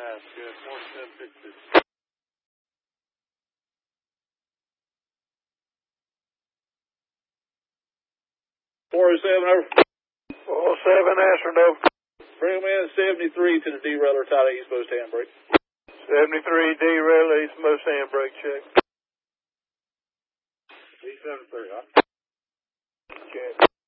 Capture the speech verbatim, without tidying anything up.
five, good. Four seven six two. Four oh seven over. Four oh seven, answered over. Bring them in seventy-three to the derailleur, tight eastmost handbrake. seventy-three, derailleur, eastmost handbrake check. D seventy-three, huh? Check.